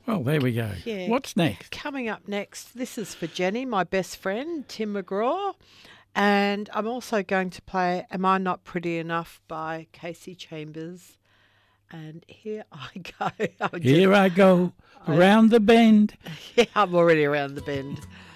Well, there we go. Yeah. What's next? Coming up next, this is for Jenny, my best friend, Tim McGraw. And I'm also going to play Am I Not Pretty Enough by Casey Chambers. And here I go. Here I go, around the bend. Yeah, I'm already around the bend.